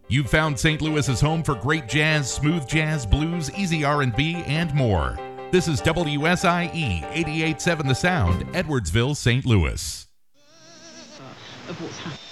You've found St. Louis's home for great jazz, smooth jazz, blues, easy R&B, and more. This is WSIE 88.7 The Sound, Edwardsville, St. Louis. Of what's happening.